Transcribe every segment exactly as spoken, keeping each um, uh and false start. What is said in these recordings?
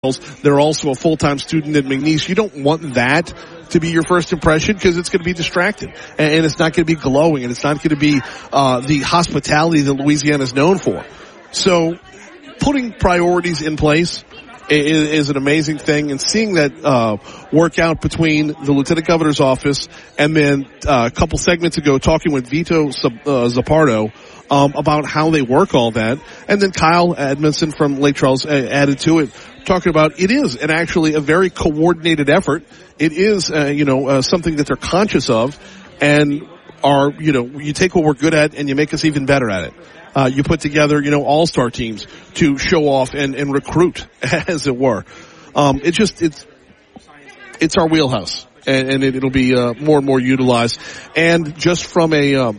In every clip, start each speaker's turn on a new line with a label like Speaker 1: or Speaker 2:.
Speaker 1: They're also a full-time student at McNeese. You don't want that to be your first impression because it's going to be distracted and, and it's not going to be glowing and it's not going to be uh, the hospitality that Louisiana is known for. So putting priorities in place is, is an amazing thing, and seeing that uh, work out between the Lieutenant Governor's office and then uh, a couple segments ago talking with Vito uh, Zappardo um, about how they work all that, and then Kyle Edmondson from Lake Charles added to it, talking about it is an actually a very coordinated effort. It is, uh, you know, uh, something that they're conscious of, and are, you know, you take what we're good at and you make us even better at it. Uh, you put together, you know, all-star teams to show off and, and recruit, as it were. Um, it just, it's, it's our wheelhouse, and, and it, it'll be, uh, more and more utilized. And just from a, um,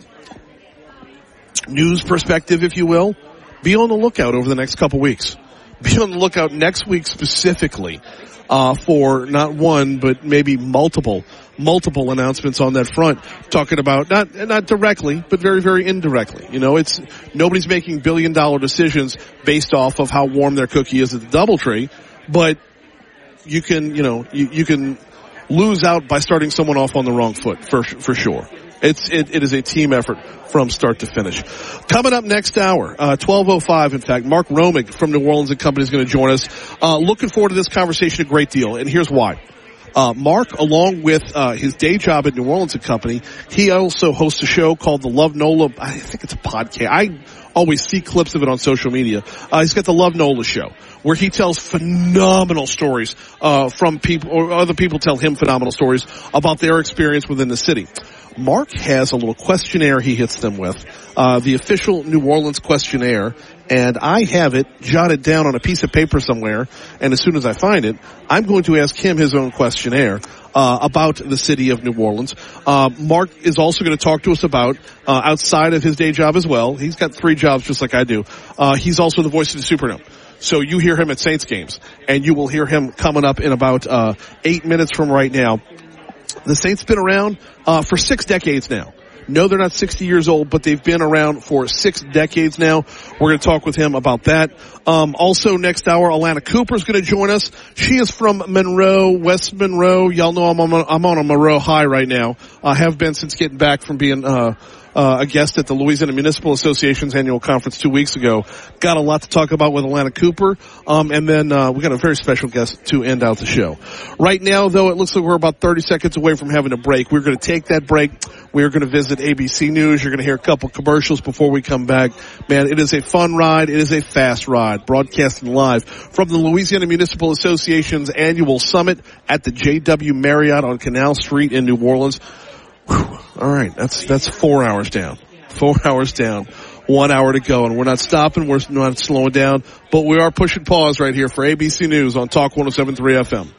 Speaker 1: news perspective, if you will, be on the lookout over the next couple weeks. Be on the lookout next week specifically, uh, for not one, but maybe multiple, multiple announcements on that front, talking about not, not directly, but very, very indirectly. You know, it's, nobody's making billion dollar decisions based off of how warm their cookie is at the DoubleTree, but you can, you know, you, you can lose out by starting someone off on the wrong foot, for, for sure. It's, it, it is a team effort from start to finish. Coming up next hour, uh, twelve oh five, in fact, Mark Romig from New Orleans and Company is going to join us. Uh, looking forward to this conversation a great deal, and here's why. Uh, Mark, along with, uh, his day job at New Orleans and Company, he also hosts a show called the Love Nola, I think it's a podcast. I always see clips of it on social media. Uh, he's got the Love Nola show, where he tells phenomenal stories, uh, from people, or other people tell him phenomenal stories about their experience within the city. Mark has a little questionnaire he hits them with, uh, the official New Orleans questionnaire, and I have it jotted down on a piece of paper somewhere, and as soon as I find it, I'm going to ask him his own questionnaire, uh, about the city of New Orleans. Uh, Mark is also going to talk to us about, uh, outside of his day job as well. He's got three jobs just like I do. Uh, he's also the voice of the Superdome. So you hear him at Saints games, and you will hear him coming up in about, uh, eight minutes from right now. The Saints been around uh for six decades now. No, they're not sixty years old, but they've been around for six decades now. We're going to talk with him about that. Um also next hour, Alana Cooper is going to join us. She is from Monroe, West Monroe. Y'all know I'm on, I'm on a Monroe high right now. I have been since getting back from being uh Uh, a guest at the Louisiana Municipal Association's annual conference two weeks ago. Got a lot to talk about with Alana Cooper. Um, and then, uh, we got a very special guest to end out the show. Right now, though, it looks like we're about thirty seconds away from having a break. We're going to take that break. We're going to visit A B C News. You're going to hear a couple commercials before we come back. Man, it is a fun ride. It is a fast ride. Broadcasting live from the Louisiana Municipal Association's annual summit at the J W Marriott on Canal Street in New Orleans. Whew. All right, that's that's four hours down. Four hours down. One hour to go, and we're not stopping. We're not slowing down, but we are pushing pause right here for A B C News on Talk one oh seven point three F M.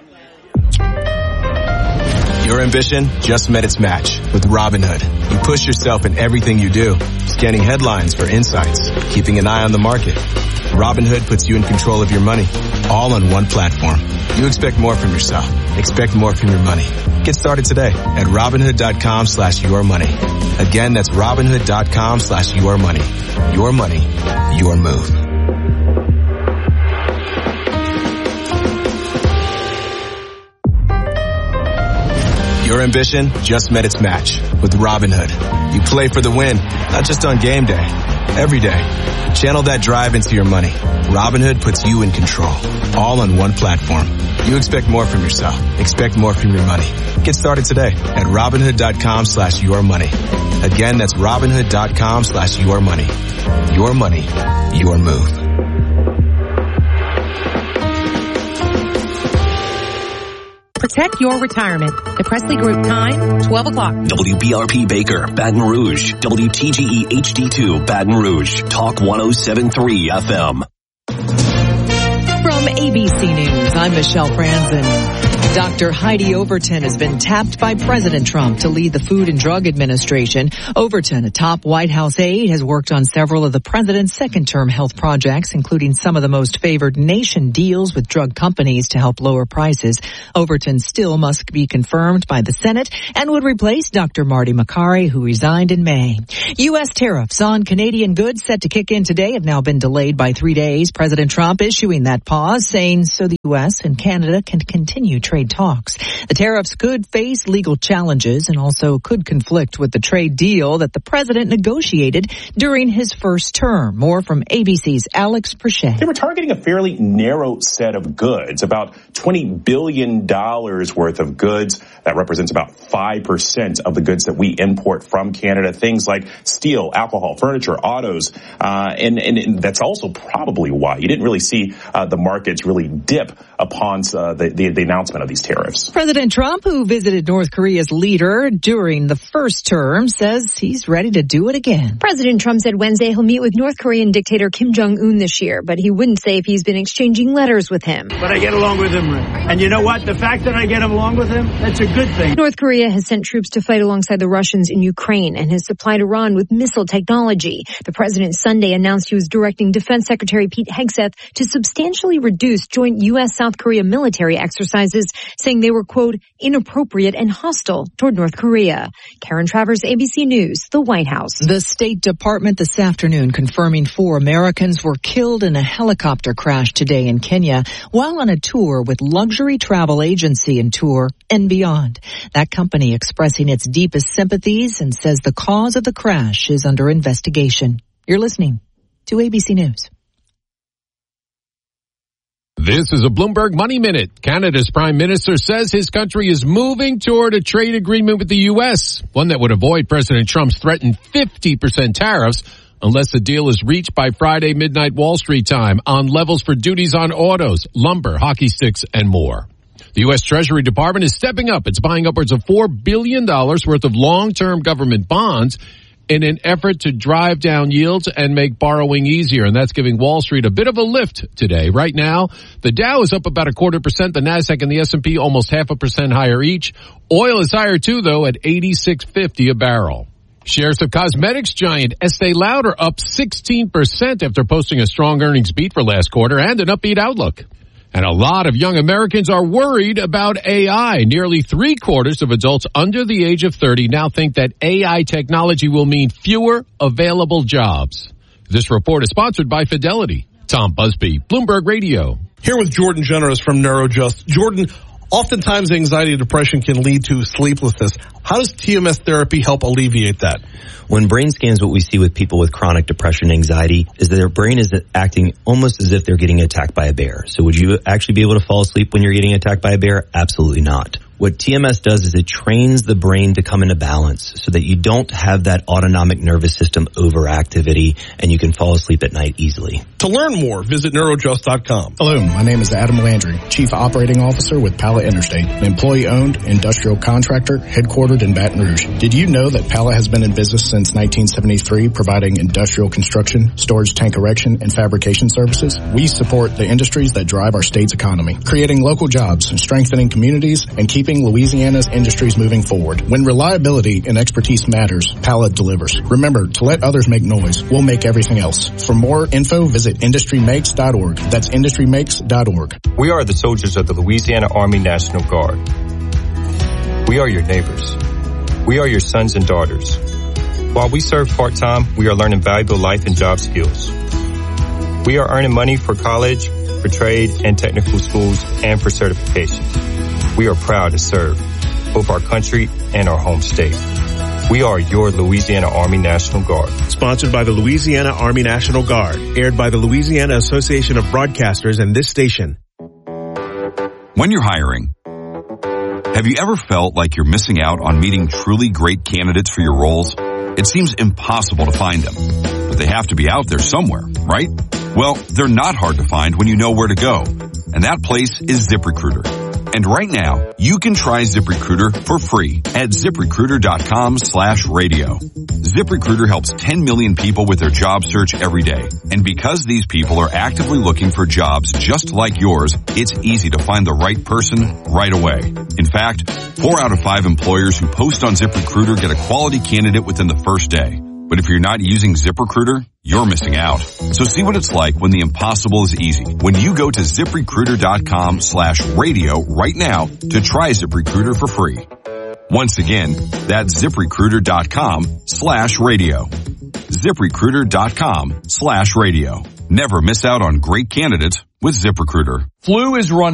Speaker 2: Your ambition just met its match with Robinhood. You push yourself in everything you do, scanning headlines for insights, keeping an eye on the market. Robinhood puts you in control of your money, all on one platform. You expect more from yourself. Expect more from your money. Get started today at Robinhood.com slash your money. Again, that's Robinhood.com slash your money. Your money, your move. Your ambition just met its match with Robinhood. You play for the win, not just on game day, every day. Channel that drive into your money. Robinhood puts you in control, all on one platform. You expect more from yourself. Expect more from your money. Get started today at Robinhood.com slash your money. Again, that's Robinhood.com slash your money. Your money, your move.
Speaker 3: Protect your retirement. The Presley Group time, twelve o'clock.
Speaker 4: W B R P Baker, Baton Rouge. W T G E H D two, Baton Rouge. Talk one oh seven point three F M.
Speaker 3: From A B C News, I'm Michelle Franzen.
Speaker 5: Doctor Heidi Overton has been tapped by President Trump to lead the Food and Drug Administration. Overton, a top White House aide, has worked on several of the president's second-term health projects, including some of the most favored nation deals with drug companies to help lower prices. Overton still must be confirmed by the Senate and would replace Doctor Marty Makary, who resigned in May. U S tariffs on Canadian goods set to kick in today have now been delayed by three days. President Trump issuing that pause, saying so the U S and Canada can continue trade talks. The tariffs could face legal challenges and also could conflict with the trade deal that the president negotiated during his first term. More from A B C's Alex Perchet.
Speaker 6: They were targeting a fairly narrow set of goods, about twenty billion dollars worth of goods. That represents about five percent of the goods that we import from Canada. Things like steel, alcohol, furniture, autos, uh, and, and, and that's also probably why you didn't really see uh, the markets really dip upon uh, the, the, the announcement of these tariffs.
Speaker 5: President Trump, who visited North Korea's leader during the first term, says he's ready to do it again.
Speaker 7: President Trump said Wednesday he'll meet with North Korean dictator Kim Jong-un this year, but he wouldn't say if he's been exchanging letters with him.
Speaker 8: But I get along with him. And you know what? The fact that I get along with him, that's a good thing.
Speaker 7: North Korea has sent troops to fight alongside the Russians in Ukraine and has supplied Iran with missile technology. The president Sunday announced he was directing Defense Secretary Pete Hegseth to substantially reduce joint U S South Korea military exercises, saying they were, quote, inappropriate and hostile toward North Korea. Karen Travers, A B C News, the White House.
Speaker 5: The State Department this afternoon confirming four Americans were killed in a helicopter crash today in Kenya while on a tour with luxury travel agency and tour and beyond. That company expressing its deepest sympathies and says the cause of the crash is under investigation. You're listening to A B C News.
Speaker 9: This is a Bloomberg Money Minute. Canada's Prime Minister says his country is moving toward a trade agreement with the U S, one that would avoid President Trump's threatened fifty percent tariffs unless the deal is reached by Friday midnight Wall Street time on levels for duties on autos, lumber, hockey sticks, and more. The U S Treasury Department is stepping up. It's buying upwards of four billion dollars worth of long-term government bonds in an effort to drive down yields and make borrowing easier. And that's giving Wall Street a bit of a lift today. Right now, the Dow is up about a quarter percent. The NASDAQ and the S and P almost half a percent higher each. Oil is higher too, though, at eighty-six fifty a barrel. Shares of cosmetics giant Estee Lauder up sixteen percent after posting a strong earnings beat for last quarter and an upbeat outlook. And a lot of young Americans are worried about A I. Nearly three quarters of adults under the age of thirty now think that A I technology will mean fewer available jobs. This report is sponsored by Fidelity. Tom Busby, Bloomberg Radio.
Speaker 1: Here with Jordan Generous from NeuroJust. Jordan, oftentimes anxiety and depression can lead to sleeplessness. How does T M S therapy help alleviate that?
Speaker 10: When brain scans, what we see with people with chronic depression and anxiety is that their brain is acting almost as if they're getting attacked by a bear. So would you actually be able to fall asleep when you're getting attacked by a bear? Absolutely not. What T M S does is it trains the brain to come into balance so that you don't have that autonomic nervous system overactivity and you can fall asleep at night easily.
Speaker 1: To learn more, visit neurojust dot com.
Speaker 11: Hello, my name is Adam Landry, Chief Operating Officer with Pala Interstate, an employee-owned industrial contractor headquartered in Baton Rouge. Did you know that Pala has been in business since nineteen seventy-three, providing industrial construction, storage tank erection, and fabrication services? We support the industries that drive our state's economy, creating local jobs, strengthening communities, and keeping Louisiana's industries moving forward. When reliability and expertise matters, Pala delivers. Remember, to let others make noise, we'll make everything else. For more info, visit industry makes dot org. That's industry makes dot org.
Speaker 12: We are the soldiers of the Louisiana Army National Guard. We are your neighbors. We are your sons and daughters. While we serve part-time, we are learning valuable life and job skills. We are earning money for college, for trade and technical schools, and for certifications. We are proud to serve both our country and our home state. We are your Louisiana Army National Guard.
Speaker 13: Sponsored by the Louisiana Army National Guard. Aired by the Louisiana Association of Broadcasters and this station.
Speaker 14: When you're hiring, have you ever felt like you're missing out on meeting truly great candidates for your roles? It seems impossible to find them, but they have to be out there somewhere, right? Well, they're not hard to find when you know where to go, and that place is ZipRecruiter. And right now, you can try ZipRecruiter for free at ZipRecruiter.com slash radio. ZipRecruiter helps ten million people with their job search every day. And because these people are actively looking for jobs just like yours, it's easy to find the right person right away. In fact, four out of five employers who post on ZipRecruiter get a quality candidate within the first day. But if you're not using ZipRecruiter, you're missing out. So see what it's like when the impossible is easy. When you go to ZipRecruiter.com slash radio right now to try ZipRecruiter for free. Once again, that's ZipRecruiter.com slash radio. ZipRecruiter.com slash radio. Never miss out on great candidates with ZipRecruiter.
Speaker 15: Flu is running.